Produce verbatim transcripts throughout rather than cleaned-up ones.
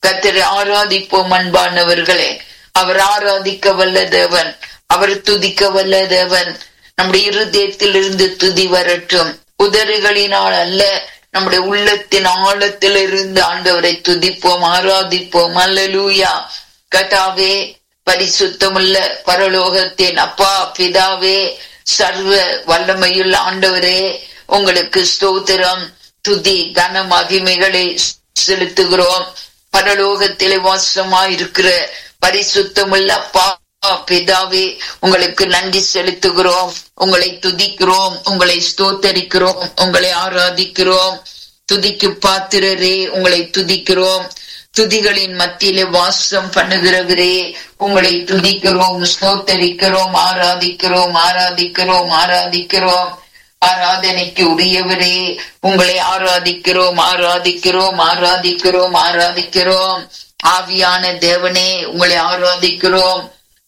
கர்த்தரை ஆராதிப்போம் அன்பானவர்களே. அவர் ஆராதிக்க வல்ல தேவன், அவர் துதிக்க வல்ல தேவன். நம்முடைய இருதயத்தில் இருந்து துதி வரட்டும். உதறுகளினால் அல்ல, நம்முடைய உள்ளத்தின் ஆழத்தில் இருந்து ஆண்டவரை துதிப்போம், ஆராதிப்போம். அல்லேலூயா. கர்த்தாவே, பரிசுத்தமுள்ள பரலோகத்தின் அப்பா பிதாவே, சர்வ வல்லமையுள்ள ஆண்டவரே, உங்களுக்கு ஸ்தோத்திரம், துதி, கன மகிமைகளை செலுத்துகிறோம். பரலோகத்திலே வாசமாய் இருக்கிற பரிசுத்தமுள்ள அப்பா பிதாவே, உங்களுக்கு நன்றி செலுத்துகிறோம், உங்களை துதிக்கிறோம், உங்களை ஸ்தோத்தரிக்கிறோம், உங்களை ஆராதிக்கிறோம். துதிக்கு பாத்திரரே, உங்களை துதிக்கிறோம். துதிகளின் மத்தியிலே வாசம் பண்ணுகிறவரே, உங்களை துதிக்கிறோம், ஸ்தோத்தரிக்கிறோம், ஆராதிக்கிறோம், ஆராதிக்கிறோம், ஆராதிக்கிறோம். ஆராதனைக்கு உரியவரே, உங்களை ஆராதிக்கிறோம், ஆராதிக்கிறோம், ஆராதிக்கிறோம், ஆராதிக்கிறோம். ஆவியான தேவனே, உங்களை ஆராதிக்கிறோம்.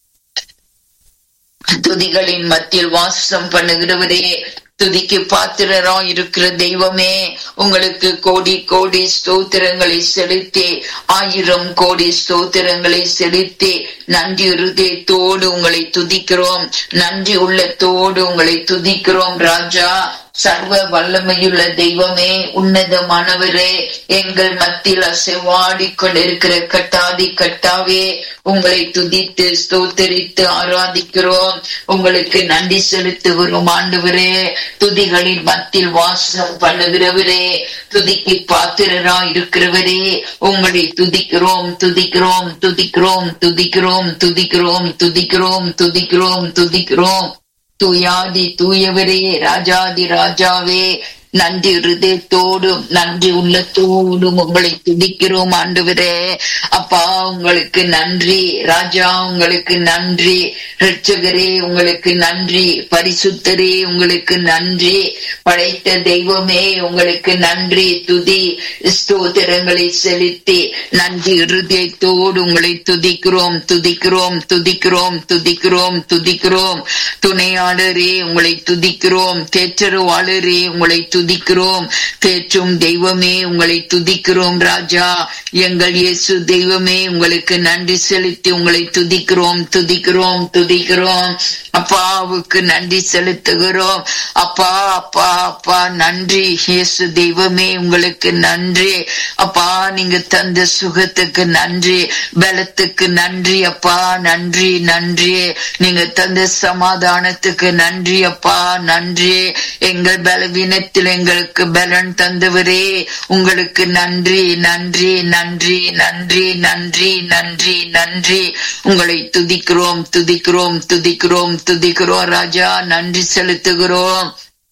துதிகளின் மத்தியில் வாசம் பண்ணுகிறவரே, துதிக்கு பாத்திரராய் இருக்கிற தெய்வமே, உங்களுக்கு கோடி கோடி ஸ்தோத்திரங்களை செலுத்தி, ஆயிரம் கோடி ஸ்தோத்திரங்களை செலுத்தி, நன்றி இருதயத்தோடு உங்களை துதிக்கிறோம், நன்றி உள்ளத்தோடு உங்களை துதிக்கிறோம். ராஜா, சர்வ வல்லமையுள்ள தெய்வமே, உன்னதமானவரே, எங்கள் மத்தியில் அசைவாடி கொண்டிருக்கிற கட்டாதி கட்டாவே, உங்களை துதித்து ஸ்தோத்தரித்து ஆராதிக்கிறோம், உங்களுக்கு நன்றி செலுத்துகிறோம். ஆண்டவரே, துதிகளின் மத்தியில் வாசம் பண்ணுகிறவரே, துதிக்கு பாத்திரரா இருக்கிறவரே, உங்களை துதிக்கிறோம், துதிக்கிறோம், துதிக்கிறோம், துதிக்கிறோம், துதிக்கிறோம், துதிக்கிறோம், துதிக்கிறோம், துதிக்கிறோம். தூயாதி தூயவரே, ராஜாதி ராஜாவே, நன்றி இருதயத்தோடும் நன்றி உள்ளத்தோடும் உங்களை துதிக்கிறோம். ஆண்டவரே, அப்பா உங்களுக்கு நன்றி. ராஜா, உங்களுக்கு நன்றி. இரட்சகரே, உங்களுக்கு நன்றி. பரிசுத்தரே, உங்களுக்கு நன்றி. படைத்த தெய்வமே, உங்களுக்கு நன்றி. துதி ஸ்தோத்திரங்களை செலுத்தி நன்றி இருதயத்தோடு உங்களை துதிக்கிறோம், துதிக்கிறோம், துதிக்கிறோம், துதிக்கிறோம், துதிக்கிறோம். துணையாளரே, உங்களை துதிக்கிறோம். தேற்றருவாளரே, உங்களை துதிக்கிறோம். தேற்றும் தெய்வமே, உங்களை துதிக்கிறோம். ராஜா, எங்கள் இயேசு தெய்வமே, உங்களுக்கு நன்றி செலுத்தி உங்களை துதிக்கிறோம், துதிக்கிறோம், துதிக்கிறோம். அப்பாவுக்கு நன்றி செலுத்துகிறோம். அப்பா, அப்பா, அப்பா, நன்றி. இயேசு தெய்வமே, உங்களுக்கு நன்றி. அப்பா, நீங்க தந்த சுகத்துக்கு நன்றி, பலத்துக்கு நன்றி. அப்பா, நன்றி, நன்றி. நீங்க தந்த சமாதானத்துக்கு நன்றி. அப்பா, நன்றி. எங்கள் பலவீனத்தில் எங்களுக்கு பலன் தந்தவரே, உங்களுக்கு நன்றி, நன்றி, நன்றி, நன்றி, நன்றி, நன்றி, நன்றி. உங்களை துதிக்கிறோம், துதிக்கிறோம், துதிக்கிறோம், துதிக்கிறோம். ராஜா, நன்றி செலுத்துகிறோம்.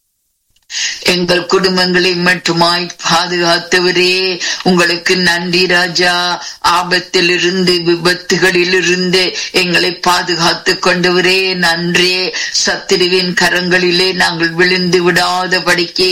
எங்கள் குடும்பங்களை மட்டுமாய் பாதுகாத்தவரே, உங்களுக்கு நன்றி. ராஜா, ஆபத்தில் இருந்து விபத்துகளில் இருந்து எங்களை பாதுகாத்து கொண்டவரே, நன்றி. சத்துருவின் கரங்களிலே நாங்கள் விழுந்து விடாதபடிக்கு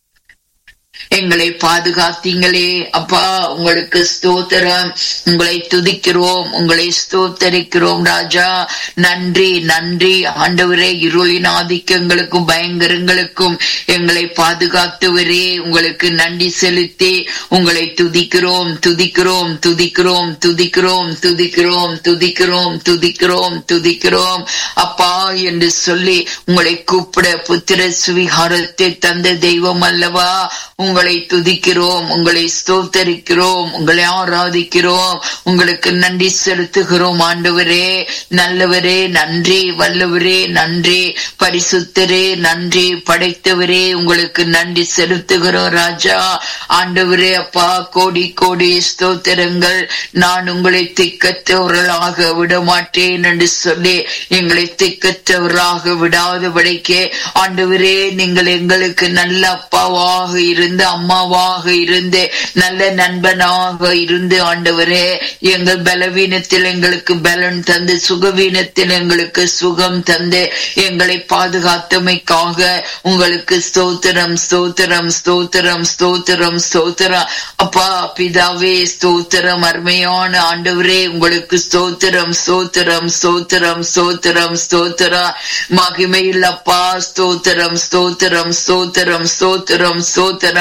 எங்களை பாதுகாத்தீங்களே. அப்பா, உங்களுக்கு ஸ்தோத்திரம். உங்களை துதிக்கிறோம், உங்களை ஸ்தோத்தரிக்கிறோம். ராஜா, நன்றி, நன்றி. ஆண்டவரே, இருளின் ஆதிக்கங்களுக்கும் பயங்கரங்களுக்கும் எங்களை பாதுகாத்தவரே, உங்களுக்கு நன்றி செலுத்தி உங்களை துதிக்கிறோம், துதிக்கிறோம், துதிக்கிறோம், துதிக்கிறோம், துதிக்கிறோம், துதிக்கிறோம், துதிக்கிறோம், துதிக்கிறோம். அப்பா என்று சொல்லி உங்களை கூப்பிட புத்திர சுவிகாரத்தை தந்த தெய்வம் அல்லவா, உங்களை துதிக்கிறோம், உங்களை ஸ்தோத்தரிக்கிறோம், உங்களை ஆராதிக்கிறோம், உங்களுக்கு நன்றி செலுத்துகிறோம். ஆண்டவரே, நல்லவரே நன்றி, வல்லவரே நன்றி, பரிசுத்தரே நன்றி, படைத்தவரே உங்களுக்கு நன்றி செலுத்துகிறோம். ராஜா, ஆண்டவரே, அப்பா, கோடி கோடி ஸ்தோத்திரங்கள். நான் உங்களை திக்கற்றவர்களாக விடமாட்டேன் என்று சொல்லி எங்களை திக்கற்றவர்களாக விடாதபடிக்கு ஆண்டவரே, நீங்கள் எங்களுக்கு நல்ல அப்பாவாக இருந்து, அம்மாவாக இருந்து, நல்ல நண்பனாக இருந்து, ஆண்டவரே, எங்கள் பலவீனத்தில் எங்களுக்கு பலன் தந்து, சுகவீனத்தில் எங்களுக்கு சுகம் தந்து எங்களை பாதுகாத்தமைக்காக உங்களுக்கு ஸ்தோத்திரம், ஸ்தோத்திரம், ஸ்தோத்திரம், ஸ்தோத்திரம், ஸ்தோத்திரம். அப்பா பிதாவே, ஸ்தோத்திரம். அருமையான ஆண்டவரே, உங்களுக்கு ஸ்தோத்திரம், ஸ்தோத்திரம், ஸ்தோத்திரம், ஸ்தோத்திரம், ஸ்தோத்திரம். மகிமையில் அப்பா, ஸ்தோத்திரம், ஸ்தோத்திரம், ஸ்தோத்திரம், ஸ்தோத்திரம், ஸ்தோத்திரம்.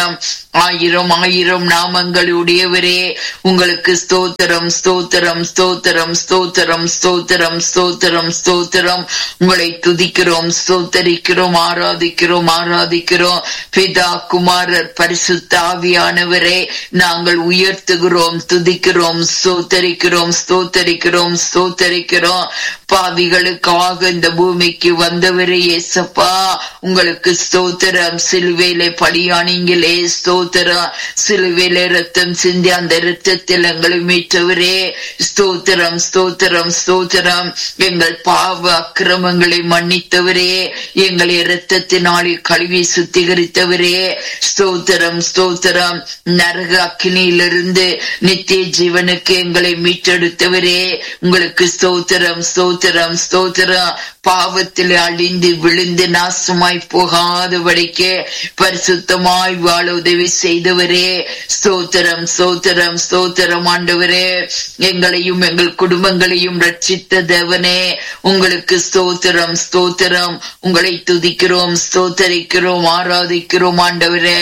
ஸ்தோத்திரம். ஆயிரம் ஆயிரம் நாமங்களுடையவரே, உங்களுக்கு ஸ்தோத்திரம் ஸ்தோத்திரம் ஸ்தோத்திரம் ஸ்தோத்திரம் ஸ்தோத்திரம் ஸ்தோத்திரம் ஸ்தோத்திரம். உங்களை துதிக்கிறோம், ஸ்தோத்தரிக்கிறோம், ஆராதிக்கிறோம் ஆராதிக்கிறோம். பிதா, குமாரர், பரிசுத்த ஆவியானவரே, நாங்கள் உயர்த்துகிறோம், துதிக்கிறோம், ஸ்தோத்தரிக்கிறோம் ஸ்தோத்தரிக்கிறோம் ஸ்தோத்தரிக்கிறோம். பாவிகளுக்காக இந்த பூமிக்கு வந்தவரே இயேசப்பா, உங்களுக்கு ஸ்தோத்திரம். சிலுவையிலே பலியானீங்களே, ஸ்தோத்திரம். சிலுவையிலே ரத்தம் சிந்தி அந்த ரத்தத்தில் எங்களை மீட்டவரே, ஸ்தோத்திரம் ஸ்தோத்திரம் ஸ்தோத்திரம். எங்கள் பாவ அக்கிரமங்களை மன்னித்தவரே, எங்களை இரத்தத்தினாலே கழுவி சுத்திகரித்தவரே, ஸ்தோத்திரம் ஸ்தோத்திரம். நரக அக்கினியிலிருந்து நித்திய ஜீவனுக்கு எங்களை மீட்டெடுத்தவரே, உங்களுக்கு ஸ்தோத்திரம் ஸ்தோத்திரம் ஸ்தோத்திரம். பாவத்தில் அழிந்து விழுந்து நாசமாய் போகாதபடிக்கு பரிசுத்தமாய் வாழ உதவி செய்தவரே, ஸ்தோத்திரம் ஸ்தோத்திரம் ஸ்தோத்திரம். ஆண்டவரே, எங்களையும் எங்கள் குடும்பங்களையும் ரட்சித்த தேவனே, உங்களுக்கு ஸ்தோத்திரம் ஸ்தோத்திரம். உங்களை துதிக்கிறோம், ஸ்தோத்தரிக்கிறோம், ஆராதிக்கிறோம். ஆண்டவரே,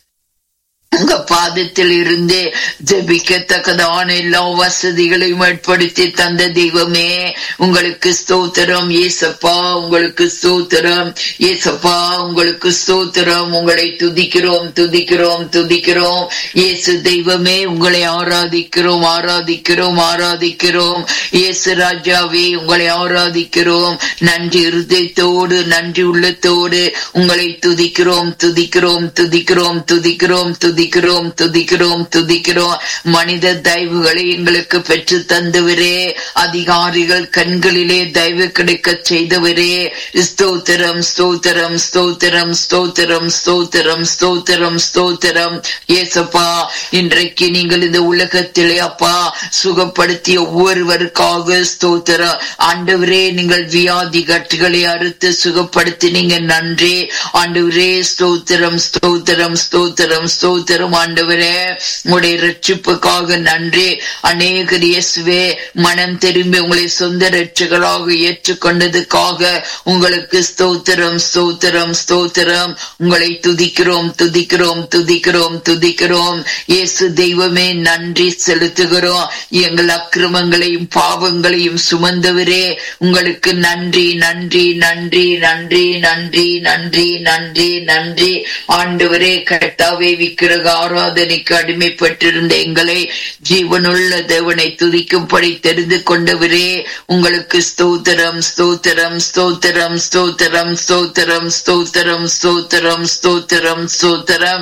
உங்க பாதத்தில் இருந்து ஜெபிக்கத்தக்கதான எல்லா வசதிகளையும் ஏற்படுத்தி தந்த தெய்வமே, உங்களுக்கு ஸ்தோத்திரம். ஏசப்பா, உங்களுக்கு ஸ்தோத்திரம். ஏசப்பா, உங்களுக்கு ஸ்தோத்திரம். உங்களை துதிக்கிறோம் துதிக்கிறோம் துதிக்கிறோம். இயேசு தெய்வமே, உங்களை ஆராதிக்கிறோம் ஆராதிக்கிறோம் ஆராதிக்கிறோம். இயேசு ராஜாவே, உங்களை ஆராதிக்கிறோம். நன்றி இருதயத்தோடு, நன்றி உள்ளத்தோடு உங்களை துதிக்கிறோம் துதிக்கிறோம் துதிக்கிறோம் துதிக்கிறோம் துதிக்கிறோம் துதிக்கிறோம் துதிக்கிறோம். மனித தயவுகளை எங்களுக்கு பெற்று தந்தவரே, அதிகாரிகள் கண்களிலே தயவு கிடைக்க செய்தவரே, ஸ்தோத்திரம் ஸ்தோத்திரம் ஸ்தோத்திரம் ஸ்தோத்திரம் ஸ்தோத்திரம் ஸ்தோத்திரம் ஸ்தோத்திரம். ஏசப்பா, இன்றைக்கு நீங்கள் இந்த உலகத்திலே அப்பா சுகப்படுத்திய ஒவ்வொருவருக்காக ஸ்தோத்திரம். ஆண்டவரே, நீங்கள் வியாதி கட்டுகளை அறுத்து சுகப்படுத்தினீங்க, நன்றி ஆண்டவரே. ஸ்தோத்திரம் ஸ்தோத்திரம் ஸ்தோத்திரம் ஸ்தோத்திரம். ஆண்டவரே, உங்களுடைய ரட்சிப்புக்காக நன்றி. அநேகர் இயேசுவே மனம் திரும்பி உங்களை சொந்த ரட்சகராக ஏற்றுக்கொண்டதுக்காக உங்களுக்கு ஸ்தோத்திரம் ஸ்தோத்திரம் ஸ்தோத்திரம். உங்களை துதிக்கிறோம் துதிக்கிறோம் துதிக்கிறோம் துதிக்கிறோம். இயேசு தெய்வமே, நன்றி செலுத்துகிறோம். எங்கள் அக்கிரமங்களையும் பாவங்களையும் சுமந்தவரே, உங்களுக்கு நன்றி நன்றி நன்றி நன்றி நன்றி நன்றி நன்றி நன்றி. ஆண்டவரே, கர்த்தாவே, விக்கிரக ஆராதனைக்கு அடிமைப்பட்டிருந்த எங்களை ஜீவனுள்ள தேவனை துதிக்கும்படி தெரிந்து கொண்டவரே, உங்களுக்கு ஸ்தோத்திரம் ஸ்தோத்திரம் ஸ்தோத்திரம் ஸ்தோத்திரம் ஸ்தோத்திரம் ஸ்தோத்திரம் ஸ்தோத்திரம் ஸ்தோத்திரம் ஸ்தோத்திரம்.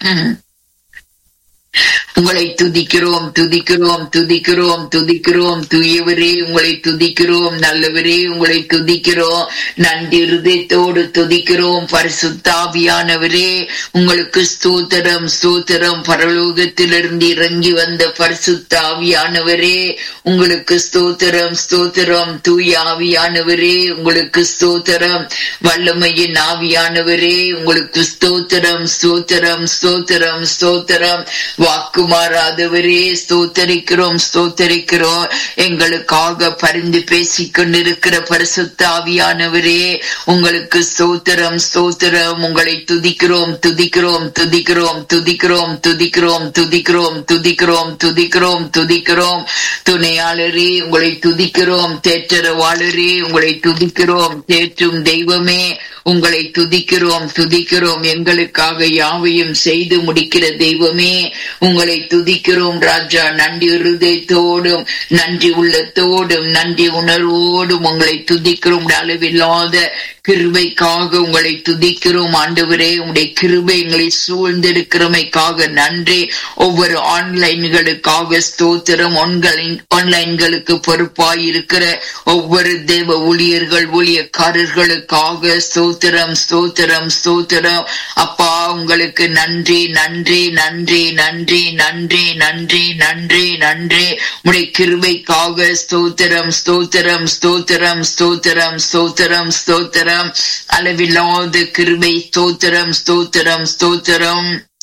உங்களை துதிக்கிறோம் துதிக்கிறோம் துதிக்கிறோம் துதிக்கிறோம். தூயவரே, உங்களை துதிக்கிறோம். நல்லவரே, உங்களை துதிக்கிறோம். நன்றி இருதயத்தோடு துதிக்கிறோம். பரிசுத்த ஆவியானவரே, உங்களுக்கு ஸ்தோத்திரம் ஸ்தோத்திரம். பரலோகத்திலிருந்து இறங்கி வந்த பரிசுத்த ஆவியானவரே, உங்களுக்கு ஸ்தோத்திரம் ஸ்தோத்திரம். தூய ஆவியானவரே, உங்களுக்கு ஸ்தோத்திரம். வல்லமையின் ஆவியானவரே, உங்களுக்கு ஸ்தோத்திரம் ஸ்தோத்திரம் ஸ்தோத்திரம் ஸ்தோத்திரம். வாக்கு மாறாதவரே, ஸ்தோத்தரிக்கிறோம் ஸ்தோத்தரிக்கிறோம். எங்களுக்காக பரிந்து பேசிக் கொண்டிருக்கிற பரிசுத்த ஆவியானவரே, உங்களுக்கு ஸ்தோத்திரம் ஸ்தோத்திரம். உங்களை துதிக்கிறோம் துதிக்கிறோம் துதிக்கிறோம் துதிக்கிறோம் துதிக்கிறோம் துதிக்கிறோம் துதிக்கிறோம் துதிக்கிறோம் துதிக்கிறோம். துணையாளரே, உங்களை துதிக்கிறோம். தேற்றரவாளரே, உங்களை துதிக்கிறோம். தேற்றும் தெய்வமே, உங்களை துதிக்கிறோம் துதிக்கிறோம். எங்களுக்காக யாவையும் செய்து முடிக்கிற தெய்வமே, உங்களை துதிக்கிறோம் ராஜா. நன்றி இருதயத்தோடும் நன்றி உள்ளத்தோடும் நன்றி உணர்வோடும் உங்களை துதிக்கிறோம். அளவில்லாத கிருபைக்காக உங்களை துதிக்கிறோம். ஆண்டவரே, உங்களுடைய கிருபை எங்களை சூழ்ந்திருக்கிறமைக்காக நன்றி. ஒவ்வொரு ஆன்லைன்களுக்காக ஸ்தோத்திரம். ஆன்லைன்களுக்கு பொறுப்பாய் இருக்கிற ஒவ்வொரு தேவ ஊழியர்கள் ஊழியக்காரர்களுக்காக ஸ்தோத்திரம் ஸ்தோத்திரம் ஸ்தோத்திரம். அப்பா, உங்களுக்கு நன்றி நன்றி நன்றி நன்றி நன்றி நன்றி நன்றி நன்றி. உடைய கிருபைக்காக ஸ்தோத்திரம் ஸ்தோத்திரம் ஸ்தோத்திரம் ஸ்தோத்திரம் ஸ்தோத்திரம் ஸ்தோத்திரம். அளவில்லாத கிருபை ஸ்தோத்திரம் ஸ்தோத்திரம் ஸ்தோத்திரம்.